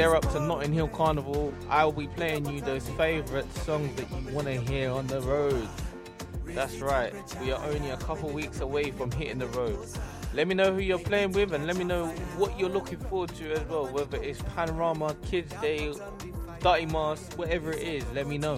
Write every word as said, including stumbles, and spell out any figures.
gear up to Notting Hill Carnival, I'll be playing you those favourite songs that you want to hear on the road. That's right, we are only a couple weeks away from hitting the road. Let me know who you're playing with and let me know what you're looking forward to as well, whether it's Panorama, Kids Day, Dirty Mask, whatever it is, let me know.